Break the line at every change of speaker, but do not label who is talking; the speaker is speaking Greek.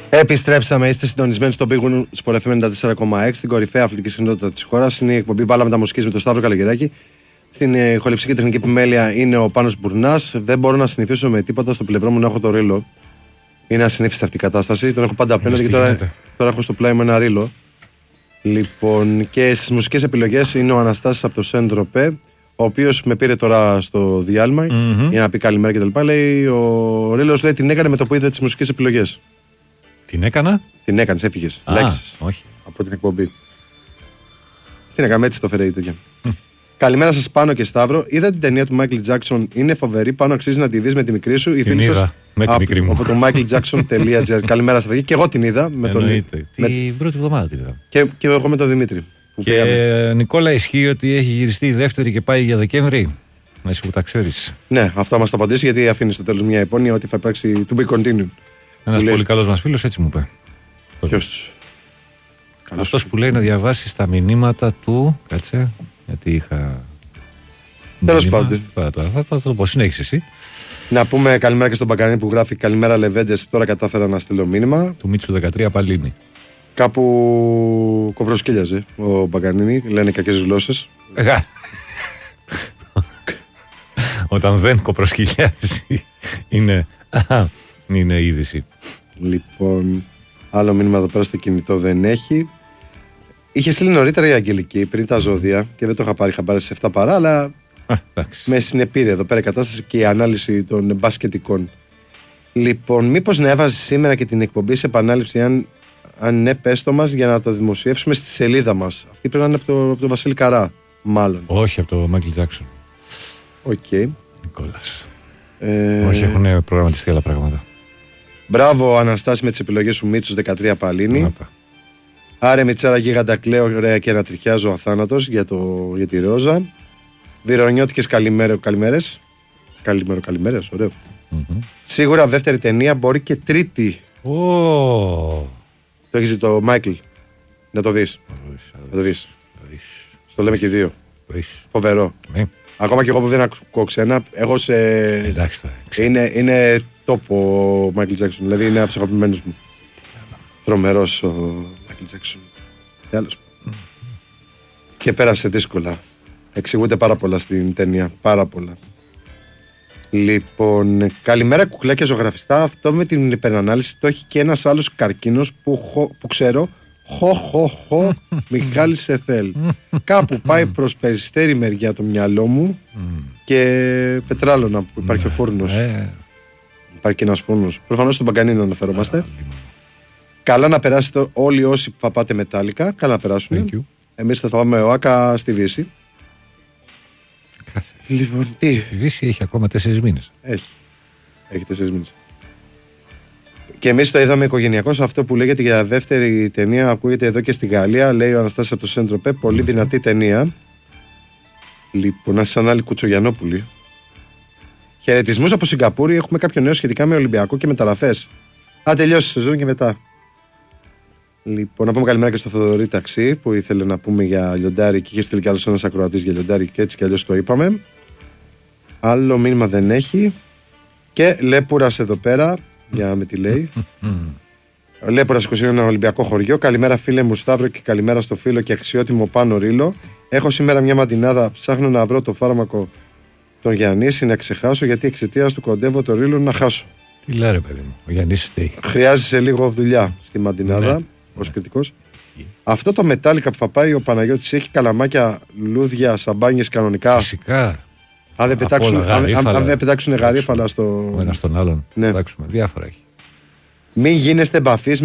Επιστρέψαμε, είστε συντονισμένοι στο Big Win Sport FM 94,6, στην κορυφαία αθλητική συχνότητα της χώρας. Είναι η εκπομπή Μπάλα Μεταμουσικής με τον Σταύρο Καλογεράκη. Στην χοληψική τεχνική επιμέλεια είναι ο Πάνος Μπουρνάς. Δεν μπορώ να συνηθίσω με τίποτα στο πλευρό μου να έχω το ρίλο. Είναι ασυνήθιστη αυτή η κατάσταση. Τον έχω πάντα απέναντι και τώρα έχω στο πλάι μου ένα ρίλο. Λοιπόν, και στις μουσικές επιλογές είναι ο Αναστάσης από το Σεντροπέ, ο οποίος με πήρε τώρα στο διάλειμμα για να πει καλημέρα κτλ. Λέει ο ρίλος, λέει, την έκανε με το που είδε τις μουσικές επιλογές.
Την έκανα.
Την έκανες, έφυγες. Λάκησες.
Όχι.
Από την εκπομπή. Τι να κάνουμε, έτσι το φέρε η τέτοια. Καλημέρα σας, Πάνο και Σταύρο. Είδα την ταινία του Michael Jackson. Είναι φοβερή. Πάνω αξίζει να τη δεις με τη μικρή σου.
Την είδα με τη μικρή μου.
Από το michaeljackson.gr. Καλημέρα στα παιδιά. Και εγώ την είδα.
Την πρώτη εβδομάδα την είδα.
Και εγώ με τον Δημήτρη.
Και Νικόλα, ισχύει ότι έχει γυριστεί η δεύτερη και πάει για Δεκέμβρη. Να είσαι που τα ξέρεις.
Ναι, αυτό μας τα απαντήσει, γιατί αφήνει στο τέλος μια υπόνοια ότι θα υπάρξει to be continued.
Ένας πολύ καλός μας φίλος έτσι μου είπε.
Ποιος?
Αυτός που λέει να διαβάσεις τα μηνύματα του. Κάτσε, γιατί είχα.
Τέλος πάντων.
Θα το πω, συνέχισε εσύ.
Να πούμε καλημέρα και στον Μπαγκανίνη που γράφει καλημέρα Λεβέντες. Τώρα κατάφερα να στείλω μήνυμα.
Του Μίτσου 13 Παλίνη.
Κάπου κοπροσκύλιαζε ο Μπαγκανίνη, λένε κακές γλώσσες.
Όταν δεν κοπροσκυλιάζει είναι είδηση.
Λοιπόν, άλλο μήνυμα εδώ πέρα στο κινητό δεν έχει. Είχε στείλει νωρίτερα η Αγγελική πριν τα ζώδια και δεν το είχα πάρει χαμπάρι σε 7 παρά, αλλά με συνεπήρε εδώ πέρα η κατάσταση και η ανάλυση των μπασκετικών. Λοιπόν, μήπως να έβαζε σήμερα και την εκπομπή σε επανάληψη, αν ναι, πες το μας για να το δημοσιεύσουμε στη σελίδα μας. Αυτή πρέπει να είναι από τον Βασίλη Καρά, μάλλον.
Όχι, από το Michael Jackson.
Οκ.
Νικόλας. Όχι, έχουν προγραμματιστεί άλλα πράγματα.
Μπράβο, Αναστάση, με τις επιλογές σου. Μίτσος 13 Παλίνη. Άρε Μιτσάρα, γίγαντα, κλαίω ωραία και ανατριχιάζω αθάνατος για τη Ρόζα. Βιρονιώτικες καλημέρες. Καλημέρες, ωραίο. Σίγουρα δεύτερη ταινία, μπορεί και τρίτη. Το έχεις δει το Μάικλ? Να το δεις. Στο λέμε και οι δύο. Φοβερό. Ακόμα και εγώ που δεν ακούω ξένα, εγώ σε.
Εντάξει,
είναι τόπο ο Μάικλ Τζάκσον. Δηλαδή είναι από τους αγαπημένους μου. Τρομερός ο Μάικλ Τζάκσον. Και πέρασε δύσκολα. Εξηγούνται πάρα πολλά στην ταινία. Πάρα πολλά. Λοιπόν, καλημέρα κουκλάκια ζωγραφιστά. Αυτό με την υπερανάλυση το έχει και ένας άλλος καρκίνος που ξέρω. Μιχάλης Εθέλ. Κάπου πάει προς Περιστέρη μεριά το μυαλό μου και Πετράλωνα που υπάρχει ο φούρνος. Υπάρχει και ένας φούρνος. Προφανώς στον Παγκανίνο αναφερόμαστε. Καλά να περάσετε όλοι όσοι θα πάτε μετάλλικα. Καλά να περάσουν. Εμείς θα πάμε ο Άκα στη Δύση. Λοιπόν, τι?
Η Δύση έχει ακόμα 4 μήνες.
Έχει 4 μήνες. Και εμείς το είδαμε οικογενειακώς. Αυτό που λέγεται για δεύτερη ταινία ακούγεται εδώ και στη Γαλλία. Λέει ο Αναστάσης από το Σεντροπέ. Πολύ δυνατή ταινία. Λοιπόν, σαν άλλη Κουτσογιανόπουλη. Χαιρετισμούς από Σιγκαπούρη. Έχουμε κάποιο νέο σχετικά με Ολυμπιακό και μεταγραφές. Τελειώσει η σεζόν και μετά. Λοιπόν, να πούμε καλημέρα και στο Θοδωρή Ταξί που ήθελε να πούμε για λιοντάρι και είχε στείλει κι άλλος ένας ακροατής για λιοντάρι και έτσι κι αλλιώς το είπαμε. Άλλο μήνυμα δεν έχει. Και Λέπουρας εδώ πέρα. Για να με τι λέει. Λέπουρας 21, ένα Ολυμπιακό χωριό. Καλημέρα φίλε μου Σταύρο και καλημέρα στο φίλο και αξιότιμο Πάνο Ρίλο. Έχω σήμερα μια μαντινάδα. Ψάχνω να βρω το φάρμακο τον Γιαννήση να ξεχάσω, γιατί εξαιτίας του κοντεύω το Ρίλο να χάσω.
Τι λέει ρε παιδί μου, ο Γιαννής φταίει.
Χρειάζεσαι λίγο δουλειά στη μαντινάδα, ως κριτικός. Αυτό το μετάλλικα που θα πάει ο Παναγιώτης έχει καλαμάκια, λούδια, σαμπάνιες κανονικά.
Φυσικά.
Αν δεν πετάξουν γαρίφαλα στο.
Ο ένας στον άλλον.
Ναι.
Διάφορα έχει.
Μην γίνεστε επαφής